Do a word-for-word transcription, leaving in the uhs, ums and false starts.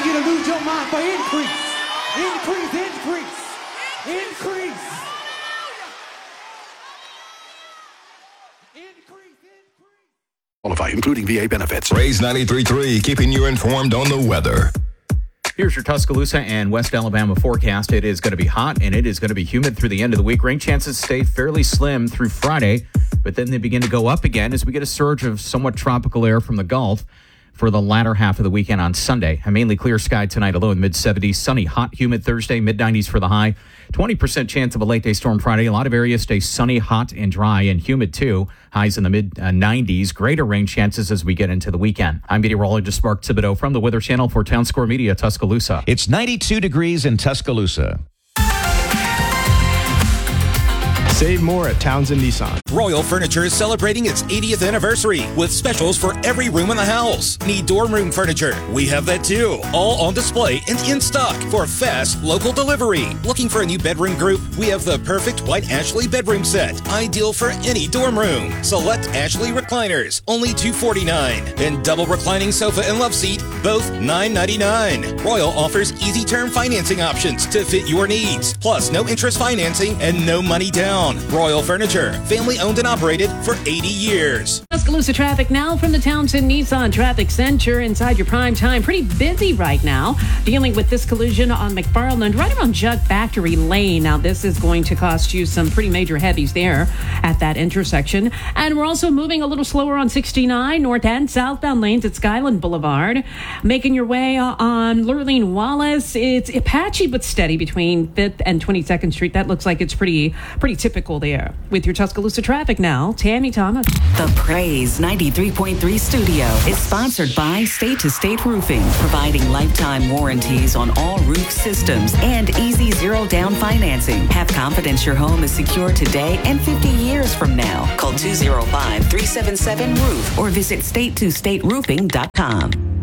you to lose your mind for increase. Increase, increase, increase. Increase, increase. Qualify, including V A benefits. Raise ninety-three point three, keeping you informed on the weather. Here's your Tuscaloosa and West Alabama forecast. It is going to be hot and it is going to be humid through the end of the week. Rain chances stay fairly slim through Friday, but then they begin to go up again as we get a surge of somewhat tropical air from the Gulf for the latter half of the weekend on Sunday. A mainly clear sky tonight, a low in mid seventies, sunny, hot, humid Thursday, mid nineties for the high. twenty percent chance of a late day storm Friday. A lot of areas stay sunny, hot, and dry, and humid too. Highs in the mid nineties. Greater rain chances as we get into the weekend. I'm meteorologist Mark Thibodeau from the Weather Channel for Town Score Media, Tuscaloosa. It's ninety-two degrees in Tuscaloosa. Save more at Townsend Nissan. Royal Furniture is celebrating its eightieth anniversary with specials for every room in the house. Need dorm room furniture? We have that too. All on display and in stock for fast local delivery. Looking for a new bedroom group? We have the perfect white Ashley bedroom set. Ideal for any dorm room. Select Ashley recliners, only two hundred forty-nine dollars. And double reclining sofa and love seat, both nine ninety-nine. Royal offers easy term financing options to fit your needs. Plus no interest financing and no money down. Royal Furniture, family owned and operated for eighty years. Tuscaloosa traffic now from the Townsend Nissan Traffic Center inside your prime time. Pretty busy right now, dealing with this collision on McFarland right around Jug Factory Lane. Now, this is going to cost you some pretty major heavies there at that intersection. And we're also moving a little slower on sixty-nine, north and southbound lanes at Skyland Boulevard. Making your way on Lurleen Wallace. It's patchy but steady between fifth and twenty-second Street. That looks like it's pretty, pretty typical there. With your Tuscaloosa traffic now, Tammy Thomas. The Praise ninety-three point three studio is sponsored by State to State Roofing, providing lifetime warranties on all roof systems and easy zero down financing. Have confidence your home is secure today and fifty years from now. Call two oh five, three seven seven, roof or visit state to state roofing dot com.